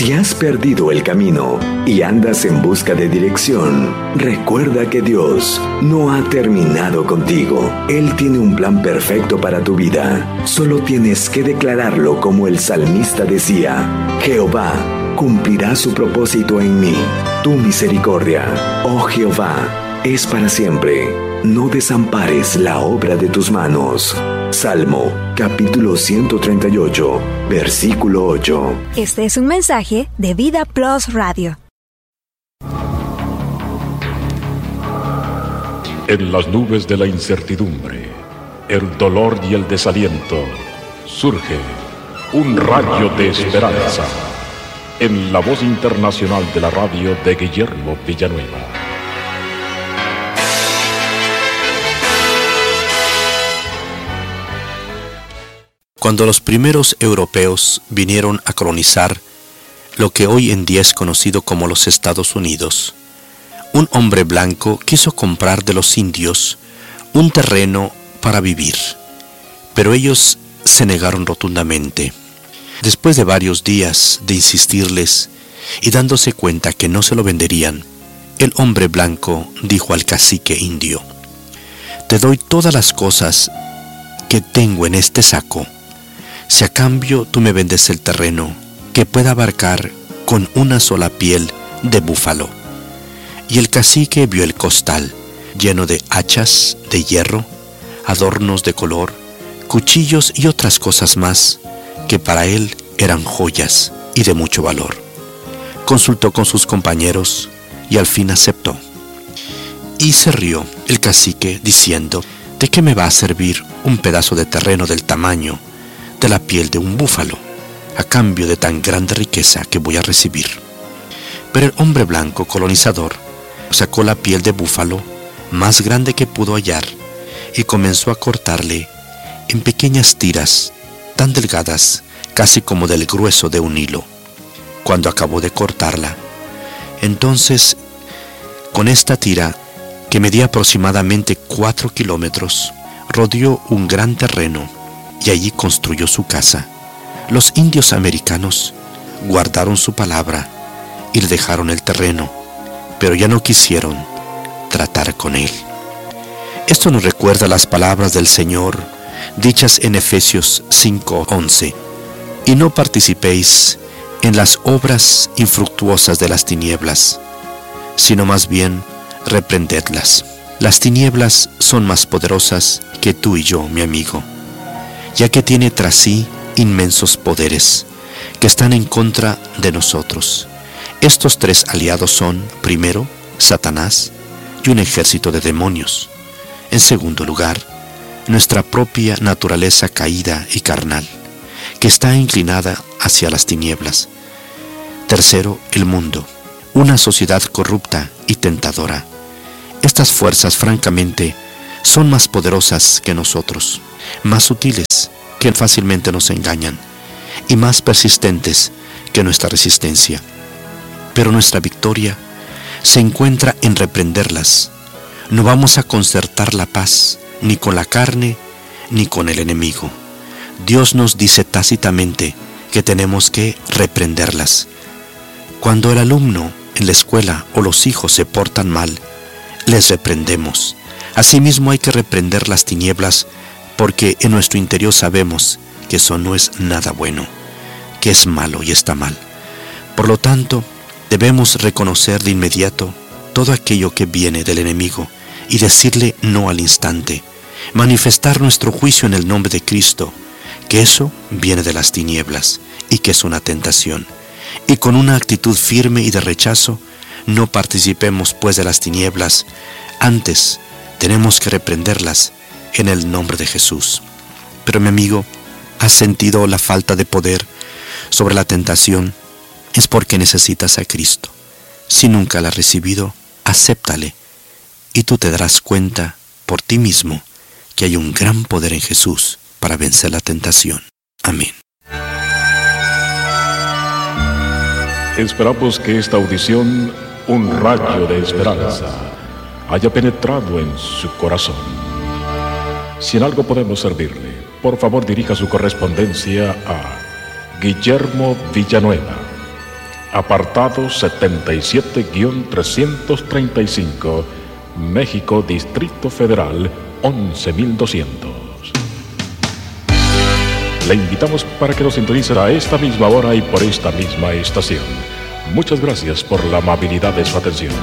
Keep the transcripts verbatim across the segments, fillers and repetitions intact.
Si has perdido el camino y andas en busca de dirección, recuerda que Dios no ha terminado contigo. Él tiene un plan perfecto para tu vida. Solo tienes que declararlo como el salmista decía: Jehová cumplirá su propósito en mí. Tu misericordia, oh Jehová, es para siempre. No desampares la obra de tus manos. Salmo, capítulo ciento treinta y ocho, versículo ocho. Este es un mensaje de Vida Plus Radio. En las nubes de la incertidumbre, el dolor y el desaliento, surge un rayo de esperanza en la voz internacional de la radio de Guillermo Villanueva. Cuando los primeros europeos vinieron a colonizar lo que hoy en día es conocido como los Estados Unidos, un hombre blanco quiso comprar de los indios un terreno para vivir, pero ellos se negaron rotundamente. Después de varios días de insistirles y dándose cuenta que no se lo venderían, el hombre blanco dijo al cacique indio: «Te doy todas las cosas que tengo en este saco, si a cambio tú me vendes el terreno que pueda abarcar con una sola piel de búfalo». Y el cacique vio el costal lleno de hachas de hierro, adornos de color, cuchillos y otras cosas más que para él eran joyas y de mucho valor. Consultó con sus compañeros y al fin aceptó. Y se rió el cacique diciendo: «¿De qué me va a servir un pedazo de terreno del tamaño de la piel de un búfalo a cambio de tan grande riqueza que voy a recibir?». Pero el hombre blanco colonizador sacó la piel de búfalo más grande que pudo hallar y comenzó a cortarle en pequeñas tiras tan delgadas casi como del grueso de un hilo. Cuando acabó de cortarla, entonces con esta tira, que medía aproximadamente cuatro kilómetros, rodeó un gran terreno y allí construyó su casa. Los indios americanos guardaron su palabra y le dejaron el terreno, pero ya no quisieron tratar con él. Esto nos recuerda las palabras del Señor dichas en Efesios cinco once: «Y no participéis en las obras infructuosas de las tinieblas, sino más bien reprendedlas». Las tinieblas son más poderosas que tú y yo, mi amigo, ya que tiene tras sí inmensos poderes que están en contra de nosotros. Estos tres aliados son, primero, Satanás y un ejército de demonios. En segundo lugar, nuestra propia naturaleza caída y carnal, que está inclinada hacia las tinieblas. Tercero, el mundo, una sociedad corrupta y tentadora. Estas fuerzas, francamente, son más poderosas que nosotros, más sutiles que fácilmente nos engañan y más persistentes que nuestra resistencia. Pero nuestra victoria se encuentra en reprenderlas. No vamos a concertar la paz ni con la carne ni con el enemigo. Dios nos dice tácitamente que tenemos que reprenderlas. Cuando el alumno en la escuela o los hijos se portan mal, les reprendemos. Asimismo hay que reprender las tinieblas, porque en nuestro interior sabemos que eso no es nada bueno, que es malo y está mal. Por lo tanto, debemos reconocer de inmediato todo aquello que viene del enemigo y decirle no al instante, manifestar nuestro juicio en el nombre de Cristo, que eso viene de las tinieblas y que es una tentación. Y con una actitud firme y de rechazo, no participemos pues de las tinieblas. Antes, tenemos que reprenderlas en el nombre de Jesús. Pero mi amigo, ¿has sentido la falta de poder sobre la tentación? Es porque necesitas a Cristo. Si nunca la has recibido, acéptale y tú te darás cuenta por ti mismo que hay un gran poder en Jesús para vencer la tentación. Amén. Esperamos que esta audición, un rayo de esperanza, haya penetrado en su corazón. Si en algo podemos servirle, por favor dirija su correspondencia a Guillermo Villanueva, apartado setenta y siete guion trescientos treinta y cinco, México, Distrito Federal, once mil doscientos. Le invitamos para que nos sintonice a esta misma hora y por esta misma estación. Muchas gracias por la amabilidad de su atención.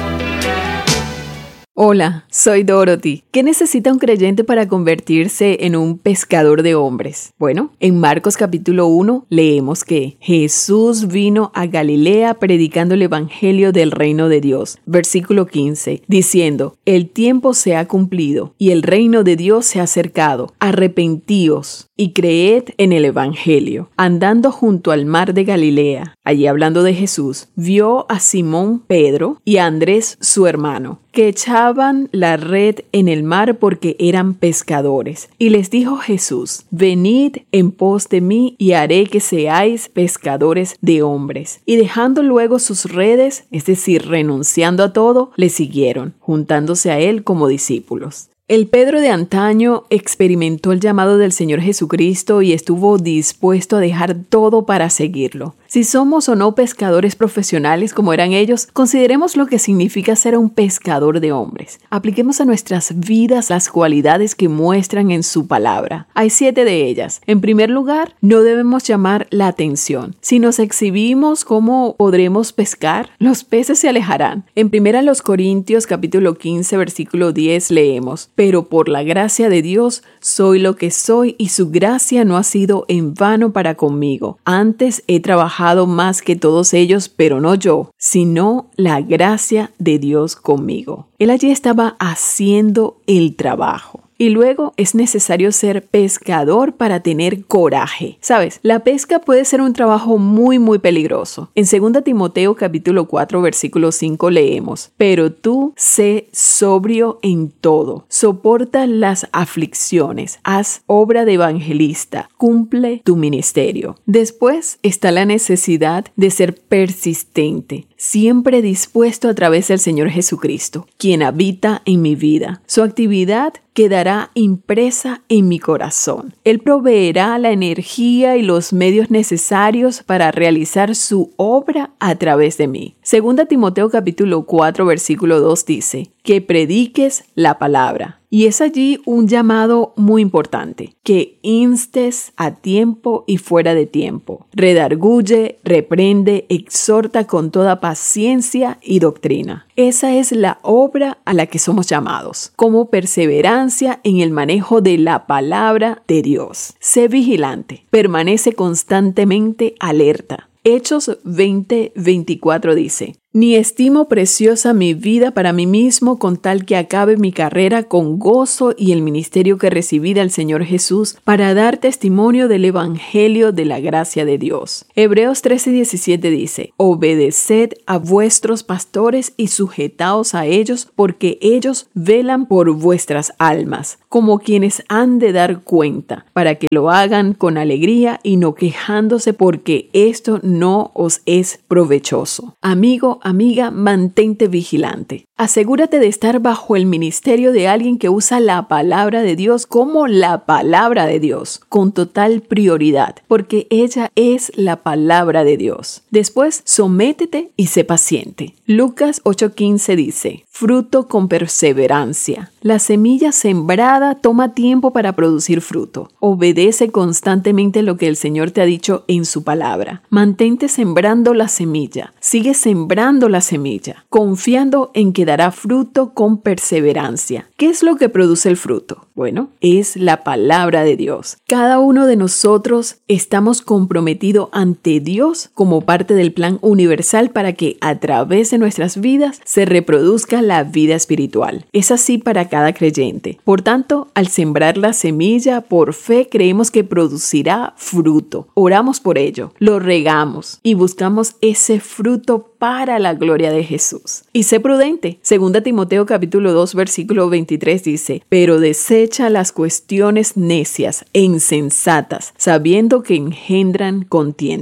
Hola, soy Dorothy. ¿Qué necesita un creyente para convertirse en un pescador de hombres? Bueno, en Marcos capítulo uno leemos que Jesús vino a Galilea predicando el evangelio del reino de Dios. Versículo quince, diciendo, el tiempo se ha cumplido y el reino de Dios se ha acercado. Arrepentíos y creed en el evangelio. Andando junto al mar de Galilea, allí hablando de Jesús, vio a Simón Pedro y a Andrés su hermano, que echaban la red en el mar porque eran pescadores. Y les dijo Jesús, venid en pos de mí y haré que seáis pescadores de hombres. Y dejando luego sus redes, es decir, renunciando a todo, le siguieron, juntándose a él como discípulos. El Pedro de antaño experimentó el llamado del Señor Jesucristo y estuvo dispuesto a dejar todo para seguirlo. Si somos o no pescadores profesionales como eran ellos, consideremos lo que significa ser un pescador de hombres. Apliquemos a nuestras vidas las cualidades que muestran en su palabra. Hay siete de ellas. En primer lugar, no debemos llamar la atención. Si nos exhibimos cómo podremos pescar, los peces se alejarán. En primera los Corintios capítulo quince versículo diez leemos, pero por la gracia de Dios soy lo que soy y su gracia no ha sido en vano para conmigo. Antes he trabajado más que todos ellos, pero no yo, sino la gracia de Dios conmigo. Él allí estaba haciendo el trabajo. Y luego es necesario ser pescador para tener coraje. ¿Sabes? La pesca puede ser un trabajo muy, muy peligroso. En segunda Timoteo capítulo cuatro versículo cinco leemos, pero tú sé sobrio en todo, soporta las aflicciones, haz obra de evangelista, cumple tu ministerio. Después está la necesidad de ser persistente, siempre dispuesto a través del Señor Jesucristo, quien habita en mi vida. Su actividad quedará impresa en mi corazón. Él proveerá la energía y los medios necesarios para realizar su obra a través de mí. Segunda Timoteo capítulo cuatro versículo dos dice, que prediques la palabra. Y es allí un llamado muy importante, que instes a tiempo y fuera de tiempo. Redarguye, reprende, exhorta con toda paciencia y doctrina. Esa es la obra a la que somos llamados, como perseverancia en el manejo de la palabra de Dios. Sé vigilante, permanece constantemente alerta. Hechos veinte veinticuatro dice, ni estimo preciosa mi vida para mí mismo con tal que acabe mi carrera con gozo y el ministerio que recibí del Señor Jesús para dar testimonio del evangelio de la gracia de Dios. Hebreos trece diecisiete dice, obedeced a vuestros pastores y sujetaos a ellos porque ellos velan por vuestras almas, como quienes han de dar cuenta, para que lo hagan con alegría y no quejándose porque esto no os es provechoso. Amigo, amiga, mantente vigilante. Asegúrate de estar bajo el ministerio de alguien que usa la palabra de Dios como la palabra de Dios, con total prioridad, porque ella es la palabra de Dios. Después, sométete y sé paciente. Lucas ocho quince dice, fruto con perseverancia. La semilla sembrada toma tiempo para producir fruto. Obedece constantemente lo que el Señor te ha dicho en su palabra. Mantente sembrando la semilla. Sigue sembrando la semilla, confiando en que dará fruto con perseverancia. ¿Qué es lo que produce el fruto? Bueno, es la palabra de Dios. Cada uno de nosotros estamos comprometidos ante Dios como parte del plan universal para que a través de nuestras vidas se reproduzca la vida espiritual. Es así para cada creyente. Por tanto, al sembrar la semilla, por fe creemos que producirá fruto. Oramos por ello, lo regamos y buscamos ese fruto para la gloria de Jesús. Y sé prudente. Segunda Timoteo capítulo dos versículo veintitrés dice, pero desecha las cuestiones necias e insensatas, sabiendo que engendran contiendas.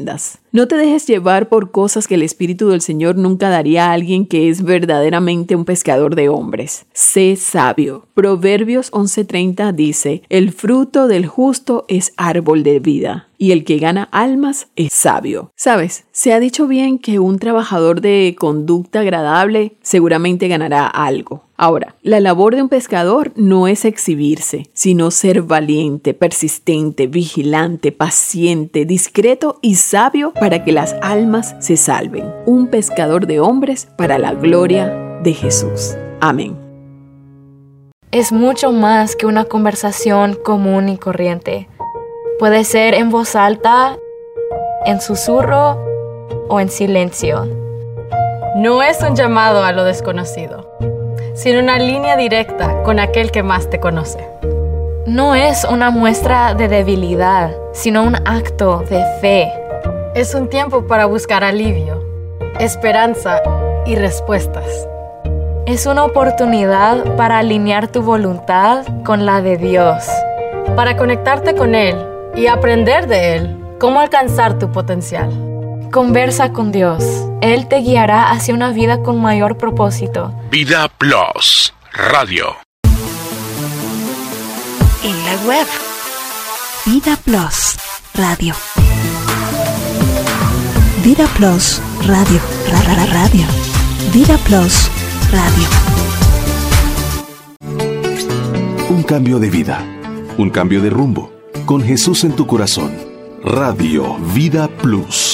No te dejes llevar por cosas que el Espíritu del Señor nunca daría a alguien que es verdaderamente un pescador de hombres. Sé sabio. Proverbios once treinta dice, el fruto del justo es árbol de vida, y el que gana almas es sabio. ¿Sabes? Se ha dicho bien que un trabajador de conducta agradable seguramente ganará algo. Ahora, la labor de un pescador no es exhibirse, sino ser valiente, persistente, vigilante, paciente, discreto y sabio para que las almas se salven. Un pescador de hombres para la gloria de Jesús. Amén. Es mucho más que una conversación común y corriente. Puede ser en voz alta, en susurro o en silencio. No es un llamado a lo desconocido, sino una línea directa con aquel que más te conoce. No es una muestra de debilidad, sino un acto de fe. Es un tiempo para buscar alivio, esperanza y respuestas. Es una oportunidad para alinear tu voluntad con la de Dios. Para conectarte con Él y aprender de Él cómo alcanzar tu potencial. Conversa con Dios. Él te guiará hacia una vida con mayor propósito. Vida Plus Radio. En la web, Vida Plus Radio. Vida Plus Radio. Ra, ra, ra, radio. Vida Plus Radio. Un cambio de vida, un cambio de rumbo, con Jesús en tu corazón. Radio Vida Plus.